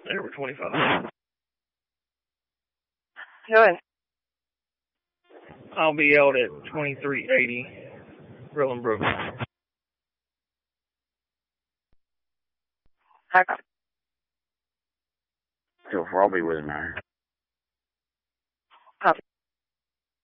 There were 25. Good. I'll be out at 2380 Rollingbrook. Okay. So I'll be with him there.